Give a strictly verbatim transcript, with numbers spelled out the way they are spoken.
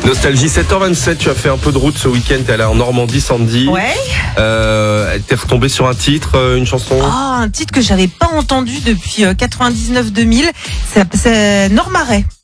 Nostalgie, sept heures vingt-sept, tu as fait un peu de route ce week-end, t'es allé en Normandie, Sandy. Ouais. Euh, t'es retombé sur un titre, euh, une chanson. Oh, un titre que j'avais pas entendu depuis quatre-vingt-dix-neuf deux mille. C'est, c'est Normarais.